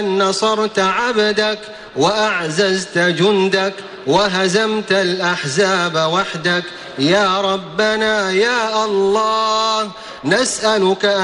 نصرت عبدك وأعززت جندك وهزمت الأحزاب وحدك. يا ربنا يا الله نسألك